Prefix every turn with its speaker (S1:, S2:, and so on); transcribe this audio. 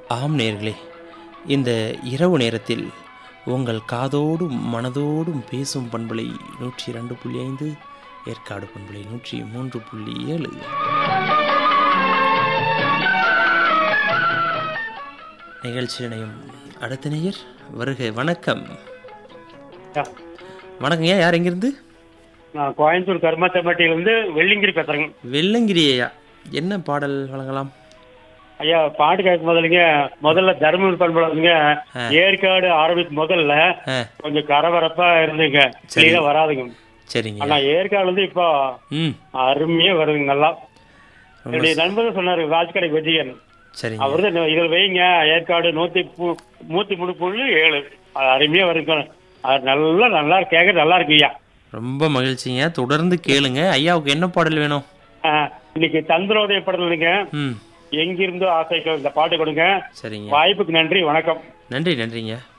S1: ஆம் நேயர்களே, இந்த இரவு நேரத்தில் உங்கள் காதோடும் மனதோடும் பேசும் பண்பலை 102.5, ஏற்காடு பண்பலை 103.7. நிகழ்ச்சி இணையும் அடுத்த நேயர் வருக. வணக்கம். வணக்கங்க. யார் எங்கிருந்து?
S2: நான் கோயம்புத்தூர் கருமாச்சம்பட்டியிலிருந்து வெள்ளிங்கிரி பேசுறேங்க.
S1: வெள்ளங்கிரி ஐயா, என்ன பாடல் வழங்கலாம்?
S2: ஐயா, பாட்டு கேட்கும் முதல்ல தருமபுரி பண்புங்க ஏற்காடு ஆரம்பிச்சு முதல்ல கொஞ்சம் கரபரப்பா இருந்துங்க, கிளியா வராதுங்க.
S1: சரிங்க.
S2: ஆனா ஏற்காடு வந்து இப்போ அருமையா வருதுங்க. நல்லா என்னுடைய நண்பர் சொன்னாரு, ராஜ்கடை விஜயன்,
S1: சரிங்க.
S2: அவரு இதில் வைங்க ஏற்காடு 103.7, அது அருமையா வருங்க. அது நல்லா கேட்க நல்லா இருக்கு ஐயா.
S1: ரொம்ப மகிழ்ச்சிங்க. தொடர்ந்து கேளுங்க. ஐயாவுக்கு என்ன பாடல் வேணும்?
S2: இன்னைக்கு சந்திரோதய படத்துலங்க எங்கிருந்தோ ஆசைக்கு இந்த பாட்டு கொடுங்க.
S1: சரிங்க.
S2: வாய்ப்புக்கு நன்றி, வணக்கம்.
S1: நன்றிங்க.